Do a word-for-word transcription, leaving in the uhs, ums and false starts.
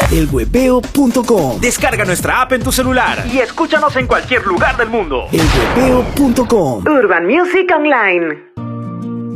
el webeo punto com. Descarga nuestra app en tu celular y escúchanos en cualquier lugar del mundo. el webeo punto com. Urban Music Online.